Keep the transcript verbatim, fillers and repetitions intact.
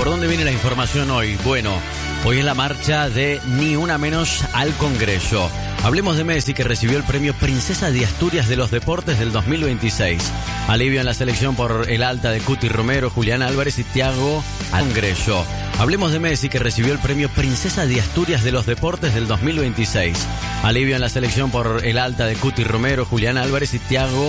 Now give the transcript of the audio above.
¿Por dónde viene la información hoy? Bueno, hoy es la marcha de Ni Una Menos al Congreso. Hablemos de Messi, que recibió el premio Princesa de Asturias de los Deportes del dos mil veintiséis. Alivio en la selección por el alta de Cuti Romero, Julián Álvarez y Thiago al Congreso. Hablemos de Messi, que recibió el premio Princesa de Asturias de los Deportes del dos mil veintiséis. Alivio en la selección por el alta de Cuti Romero, Julián Álvarez y Thiago